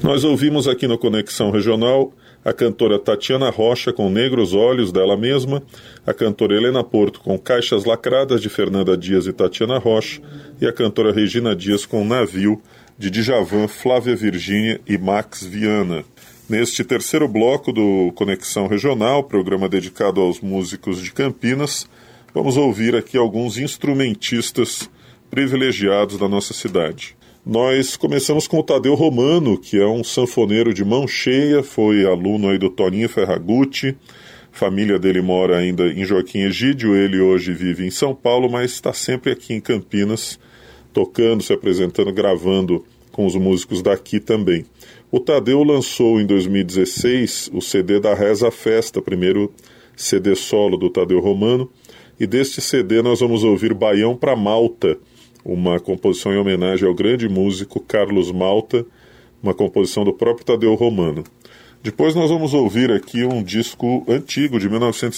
Nós ouvimos aqui no Conexão Regional a cantora Tatiana Rocha com Negros Olhos, dela mesma, a cantora Helena Porto com Caixas Lacradas, de Fernanda Dias e Tatiana Rocha, e a cantora Regina Dias com Navio, de Djavan, Flávia Virgínia e Max Viana. Neste terceiro bloco do Conexão Regional, programa dedicado aos músicos de Campinas, vamos ouvir aqui alguns instrumentistas privilegiados da nossa cidade. Nós começamos com o Tadeu Romano, que é um sanfoneiro de mão cheia, foi aluno aí do Toninho Ferragutti, família dele mora ainda em Joaquim Egídio, ele hoje vive em São Paulo, mas está sempre aqui em Campinas, tocando, se apresentando, gravando com os músicos daqui também. O Tadeu lançou em 2016 o CD da Reza Festa, primeiro CD solo do Tadeu Romano, e deste CD nós vamos ouvir Baião pra Malta, uma composição em homenagem ao grande músico Carlos Malta, uma composição do próprio Tadeu Romano. Depois nós vamos ouvir aqui um disco antigo, de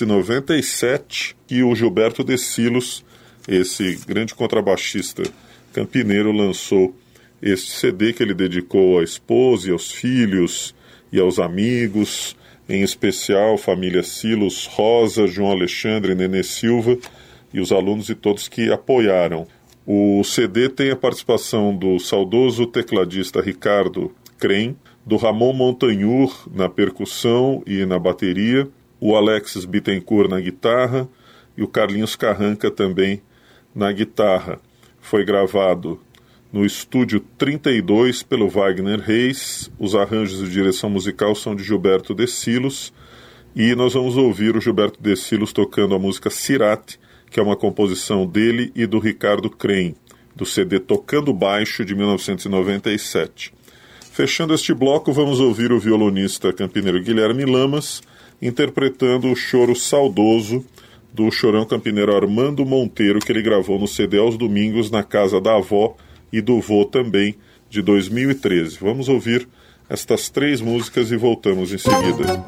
1997, que o Gilberto De Silos, esse grande contrabaixista campineiro, lançou este CD que ele dedicou à esposa e aos filhos e aos amigos, em especial família Silos, Rosa, João Alexandre, Nenê Silva e os alunos e todos que apoiaram. O CD tem a participação do saudoso tecladista Ricardo Crem, do Ramon Montanhur na percussão e na bateria, o Alexis Bittencourt na guitarra e o Carlinhos Carranca também na guitarra. Foi gravado no Estúdio 32 pelo Wagner Reis, os arranjos de direção musical são de Gilberto De Silos, e nós vamos ouvir o Gilberto De Silos tocando a música Cirate, que é uma composição dele e do Ricardo Crem, do CD Tocando Baixo, de 1997. Fechando este bloco, vamos ouvir o violonista campineiro Guilherme Lamas, interpretando o choro saudoso do chorão campineiro Armando Monteiro, que ele gravou no CD Aos Domingos, na casa da avó e do vô também, de 2013. Vamos ouvir estas três músicas e voltamos em seguida.